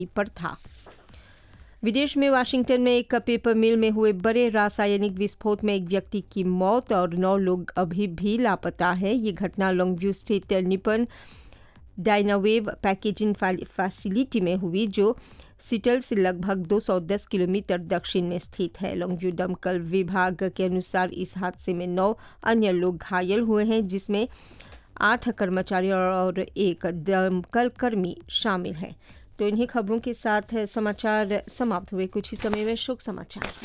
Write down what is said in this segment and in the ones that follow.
पर था। विदेश में वाशिंगटन में एक पेपर मिल में हुए बड़े रासायनिक विस्फोट में एक व्यक्ति की मौत और 9 लोग अभी भी लापता है। ये घटना लॉन्गव्यू स्टेट निपन डायनावेव पैकेजिंग फैसिलिटी में हुई, जो सिटल से लगभग 210 किलोमीटर दक्षिण में स्थित है। लॉन्गव्यू दमकल विभाग के अनुसार इस हादसे में 9 अन्य लोग घायल हुए हैं, जिसमें 8 कर्मचारी और एक दमकल कर्मी शामिल है। तो इन्हीं खबरों के साथ समाचार समाप्त हुए। कुछ ही समय में शोक समाचार।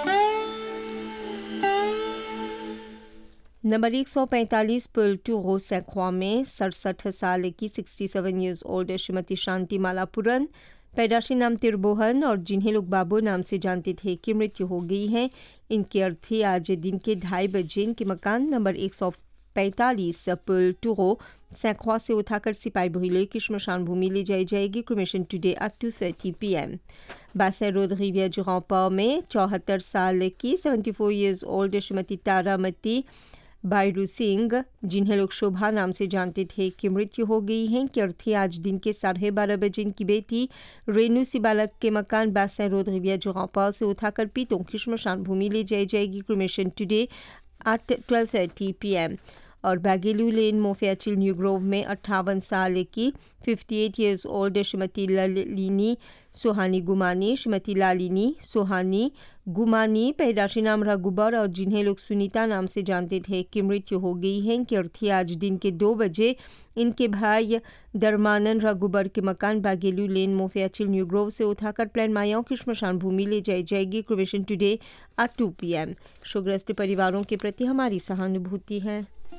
नंबर 145 पुल टूरो सैक्वा में 67 साल की 67 ईयर्स ओल्ड श्रीमती शांति मालापुरन, पैदाशी नाम तिरबोहन और जिन्हें लोग बाबू नाम से जानते थे, की मृत्यु हो गई है। इनकी अर्थी आज दिन के 2:30 बजे इनके मकान नंबर 145 पुल टूरो सैक्वा से उठाकर सिपाही भोइले की श्मशान भूमि ले जाई जाएगी। Cremation today at 2:30 PM। बासे रोड रिवियर जुरांपा में 74 साल की 74 years old Shrimati Taramati Bayrou Singh, जिन्हें लोग शोभा नाम से जानते थे, की मृत्यु हो गई है। कि अर्थी आज दिन के 12:30 बजे इनकी बेटी रेनू सिबालक के मकान बासे रोड रिवियर जुरांपा से उठाकर पीतों की श्मशान भूमि ले जाई जाएगी। Cremation today at 12:30 PM। और बागेलू लेन मोफियाचिल न्यू ग्रोव में 58 साल की 58 ईयर्स ओल्ड श्रीमती लालिनी सुहानी गुमानी, श्रीमती लालिनी सुहानी गुमानी, पैदाशी नाम रघुबर और जिन्हें लोग सुनीता नाम से जानते थे, की मृत्यु हो गई है। कि अर्थी आज दिन के 2 बजे इनके भाई दरमानन रघुबर के मकान बागेलू लेन मोफियाचिल न्यू ग्रोव से उठाकर प्लान मायाओं की श्मशान भूमि ले जाई जाएगी। Cremation today at 2 PM। शोकग्रस्त परिवारों के प्रति हमारी सहानुभूति है।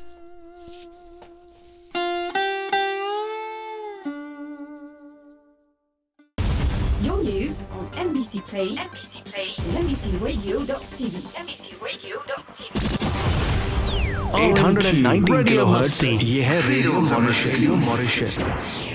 Your news on NBC Play, and NBCRadio.tv, NBCRadio.tv. 819 kilohertz, ये है रेडियो मॉरिशस।